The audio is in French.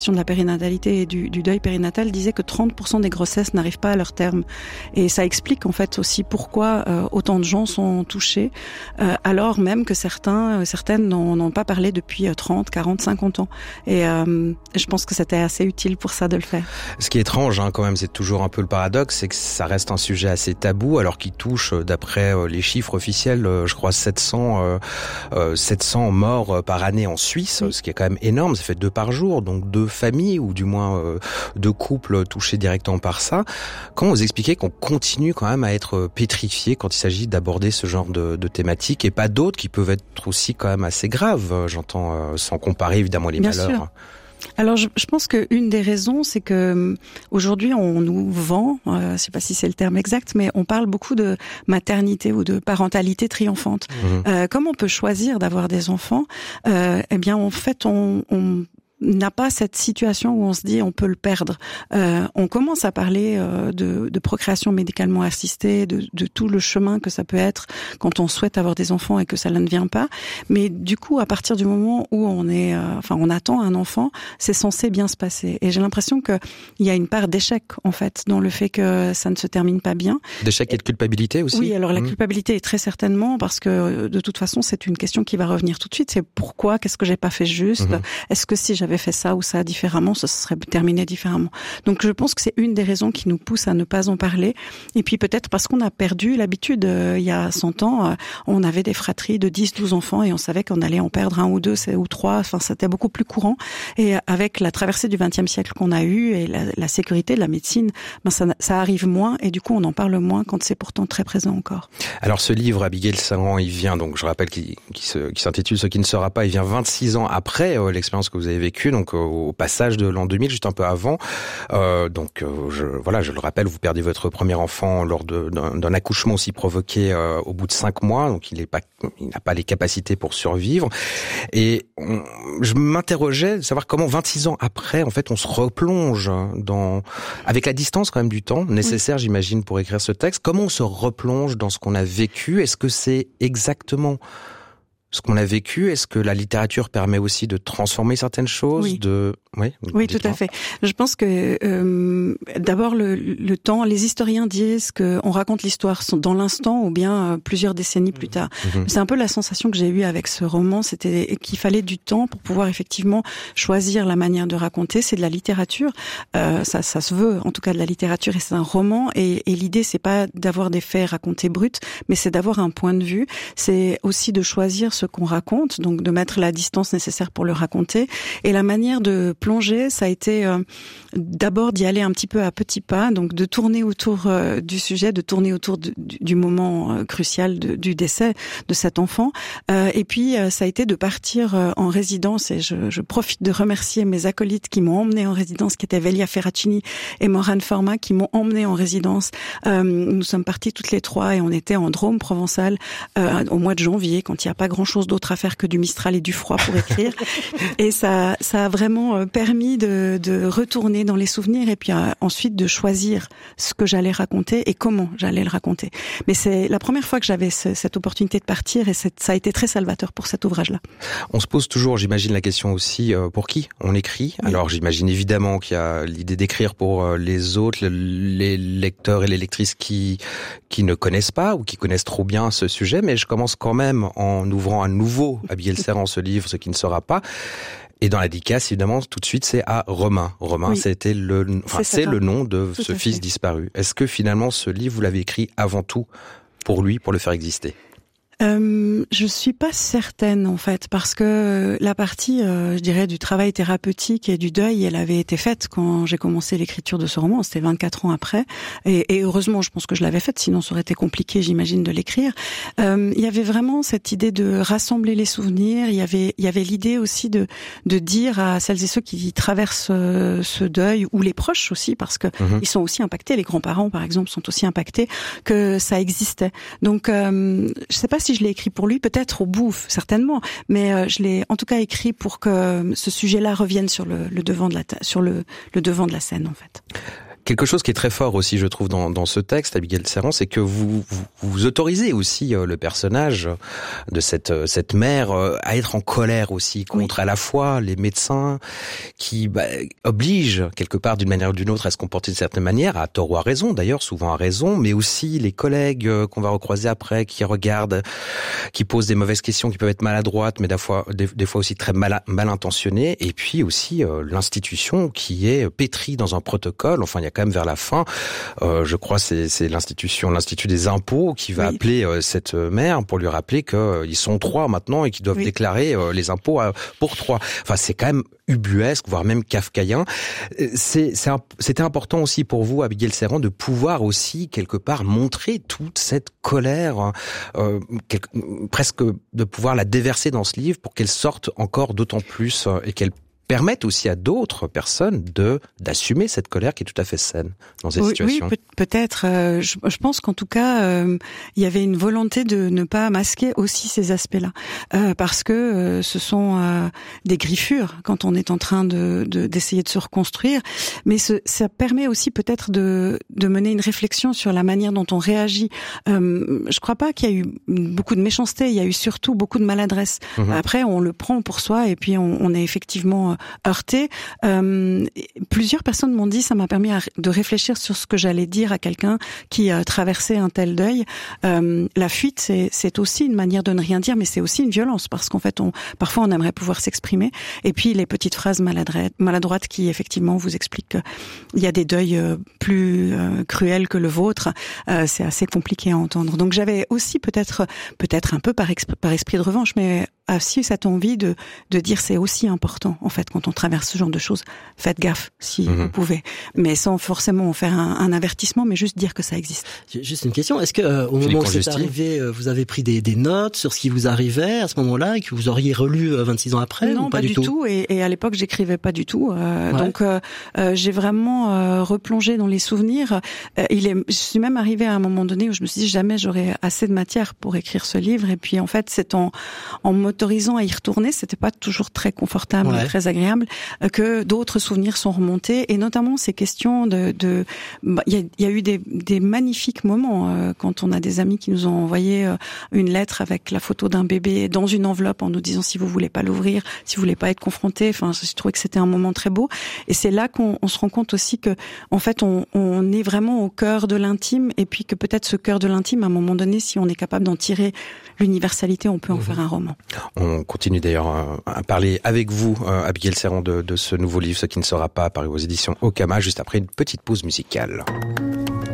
de la périnatalité et du deuil périnatal disait que 30% des grossesses n'arrivent pas à leur terme. Et ça explique en fait aussi pourquoi autant de gens sont touchés, alors même que certaines n'ont pas parlé depuis 30, 40, 50 ans. Et je pense que c'était assez utile pour ça de le faire. Ce qui est étrange quand même, c'est toujours un peu le paradoxe, c'est que ça reste un sujet assez tabou, alors qu'il touche, d'après les chiffres officiels, je crois 700 morts par année en Suisse, ce qui est quand même énorme. Ça fait 2 par jour, donc 2 familles, ou du moins 2 couples touchés directement par ça. Comment vous expliquez qu'on continue quand même à être pétrifié quand il s'agit d'aborder ce genre de thématiques, et pas d'autres qui peuvent être aussi quand même assez graves, j'entends, sans comparer évidemment les malheurs. Sûr. Alors je pense qu'une des raisons, c'est que aujourd'hui on nous vend, je sais pas si c'est le terme exact, mais on parle beaucoup de maternité ou de parentalité triomphante. Comme on peut choisir d'avoir des enfants, eh bien en fait on n'a pas cette situation où on se dit on peut le perdre. On commence à parler de procréation médicalement assistée, de tout le chemin que ça peut être quand on souhaite avoir des enfants et que ça ne vient pas. Mais du coup, à partir du moment où on attend un enfant, c'est censé bien se passer. Et j'ai l'impression que il y a une part d'échec en fait dans le fait que ça ne se termine pas bien. D'échec et de culpabilité aussi. Oui, alors la culpabilité est très certainement, parce que de toute façon c'est une question qui va revenir tout de suite. C'est pourquoi, qu'est-ce que j'ai pas fait juste? Est-ce que si j'avais fait ça ou ça différemment, ça serait terminé différemment. Donc je pense que c'est une des raisons qui nous pousse à ne pas en parler. Et puis peut-être parce qu'on a perdu l'habitude. Il y a 100 ans, on avait des fratries de 10, 12 enfants et on savait qu'on allait en perdre 1 ou 2 ou 3. Enfin, c'était beaucoup plus courant. Et avec la traversée du XXe siècle qu'on a eue et la sécurité de la médecine, ça arrive moins et du coup on en parle moins quand c'est pourtant très présent encore. Alors ce livre, Abigail Serran, il vient, donc je rappelle qui s'intitule Ce qui ne sera pas, il vient 26 ans après l'expérience que vous avez vécue, donc au passage de l'an 2000, juste un peu avant. Je le rappelle, vous perdez votre premier enfant lors d'un accouchement aussi provoqué au bout de 5 mois, donc il n'a pas les capacités pour survivre. Et je m'interrogeais de savoir comment 26 ans après, en fait, on se replonge avec la distance quand même du temps nécessaire, j'imagine, pour écrire ce texte. Comment on se replonge dans ce qu'on a vécu? Est-ce que c'est exactement ce qu'on a vécu? Est-ce que la littérature permet aussi de transformer certaines choses? Oui, tout à fait. Je pense que d'abord le temps, les historiens disent qu'on raconte l'histoire dans l'instant ou bien plusieurs décennies plus tard. C'est un peu la sensation que j'ai eue avec ce roman, c'était qu'il fallait du temps pour pouvoir effectivement choisir la manière de raconter. C'est de la littérature, ça se veut en tout cas de la littérature, et c'est un roman, et l'idée c'est pas d'avoir des faits racontés bruts, mais c'est d'avoir un point de vue, c'est aussi de choisir ce qu'on raconte, donc de mettre la distance nécessaire pour le raconter. Et la manière de plonger, ça a été d'abord d'y aller un petit peu à petits pas, donc de tourner autour du sujet, de tourner autour du moment crucial du décès de cet enfant. Et puis ça a été de partir en résidence, et je profite de remercier mes acolytes qui m'ont emmené en résidence, qui étaient Velia Ferracini et Morane Forma, qui m'ont emmené en résidence. Nous sommes partis toutes les 3 et on était en Drôme provençal au mois de janvier, quand il n'y a pas grand-chose d'autre à faire que du Mistral et du froid pour écrire. Et ça a vraiment permis de retourner dans les souvenirs et puis ensuite de choisir ce que j'allais raconter et comment j'allais le raconter. Mais c'est la première fois que j'avais cette opportunité de partir, et ça a été très salvateur pour cet ouvrage-là. On se pose toujours, j'imagine, la question aussi, pour qui on écrit. Oui. Alors j'imagine évidemment qu'il y a l'idée d'écrire pour les autres, les lecteurs et les lectrices qui ne connaissent pas ou qui connaissent trop bien ce sujet, mais je commence quand même en ouvrant à nouveau Abigail Serran ce livre, Ce qui ne sera pas. Et dans la dédicace, évidemment, tout de suite, c'est à Romain. Romain, c'est le nom de ce fils disparu. Est-ce que finalement, ce livre, vous l'avez écrit avant tout pour lui, pour le faire exister? Je suis pas certaine en fait, parce que la partie, je dirais, du travail thérapeutique et du deuil, elle avait été faite quand j'ai commencé l'écriture de ce roman. C'était 24 ans après, et heureusement, je pense que je l'avais faite, sinon ça aurait été compliqué, j'imagine, de l'écrire. Il y avait vraiment cette idée de rassembler les souvenirs. Il y avait l'idée aussi de dire à celles et ceux qui traversent ce deuil, ou les proches aussi, parce que ils sont aussi impactés. Les grands-parents, par exemple, sont aussi impactés, que ça existait. Donc, je sais pas si je l'ai écrit pour lui, peut-être au bout, certainement, mais je l'ai en tout cas écrit pour que ce sujet-là revienne sur le devant de la scène, en fait. Quelque chose qui est très fort aussi, je trouve, dans ce texte, Abigail Serran, c'est que vous autorisez aussi le personnage de cette mère à être en colère aussi contre à la fois les médecins qui obligent quelque part d'une manière ou d'une autre à se comporter d'une certaine manière, à tort ou à raison d'ailleurs, souvent à raison, mais aussi les collègues qu'on va recroiser après, qui regardent, qui posent des mauvaises questions, qui peuvent être maladroites, mais des fois aussi très mal intentionnées, et puis aussi l'institution qui est pétrie dans un protocole. Enfin, il y a quand même vers la fin, je crois, c'est l'Institut des impôts qui va appeler cette mère pour lui rappeler qu'ils sont 3 maintenant et qu'ils doivent déclarer les impôts pour 3. Enfin, c'est quand même ubuesque, voire même kafkaïen. C'était important aussi pour vous, Abigail Serran, de pouvoir aussi quelque part montrer toute cette colère, presque de pouvoir la déverser dans ce livre pour qu'elle sorte encore d'autant plus et qu'elle permettent aussi à d'autres personnes d'assumer cette colère qui est tout à fait saine dans cette situation. Oui, peut-être. Je pense qu'en tout cas, il y avait une volonté de ne pas masquer aussi ces aspects-là, parce que ce sont des griffures quand on est en train d'essayer de se reconstruire. Mais ça permet aussi peut-être de mener une réflexion sur la manière dont on réagit. Je crois pas qu'il y a eu beaucoup de méchanceté. Il y a eu surtout beaucoup de maladresse. Après, on le prend pour soi et puis on est effectivement heurté. Plusieurs personnes m'ont dit, ça m'a permis de réfléchir sur ce que j'allais dire à quelqu'un qui traversait un tel deuil. La fuite, c'est aussi une manière de ne rien dire, mais c'est aussi une violence, parce qu'en fait, parfois on aimerait pouvoir s'exprimer. Et puis les petites phrases maladroites qui effectivement vous expliquent qu'il y a des deuils plus cruels que le vôtre. C'est assez compliqué à entendre. Donc j'avais aussi peut-être un peu par esprit de revanche, mais aussi cette envie de dire c'est aussi important en fait quand on traverse ce genre de choses. Faites gaffe si vous pouvez, mais sans forcément faire un avertissement, mais juste dire que ça existe. Juste une question, est-ce que au moment où c'est arrivé, vous avez pris des notes sur ce qui vous arrivait à ce moment-là et que vous auriez relu 26 ans après? Non, ou pas du tout. Et à l'époque, j'écrivais pas du tout. Donc j'ai vraiment replongé dans les souvenirs. Je suis même arrivée à un moment donné où je me suis dit jamais j'aurais assez de matière pour écrire ce livre. Et puis en fait, c'est en m'autorisant à y retourner, c'était pas toujours très confortable, très agréable, que d'autres souvenirs sont remontés, et notamment ces questions il y a eu des magnifiques moments quand on a des amis qui nous ont envoyé une lettre avec la photo d'un bébé dans une enveloppe en nous disant si vous voulez pas l'ouvrir, si vous voulez pas être confronté. Enfin, je trouvais que c'était un moment très beau, et c'est là qu'on se rend compte aussi que en fait on est vraiment au cœur de l'intime, et puis que peut-être ce cœur de l'intime, à un moment donné, si on est capable d'en tirer l'universalité, on peut en faire un roman. On continue d'ailleurs à parler avec vous, Abigail Serran, de ce nouveau livre, Ce qui ne sera pas, paru aux éditions Okama, juste après une petite pause musicale.